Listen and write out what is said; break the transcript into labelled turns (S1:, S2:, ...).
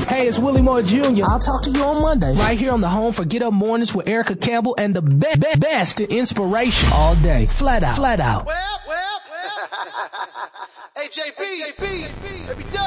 S1: Hey, it's Willie Moore Jr.
S2: I'll talk to you on Monday.
S1: Right here on the home for Get Up Mornings with Erica Campbell and the best in inspiration all day. Flat out.
S3: Well. Hey, JB, baby,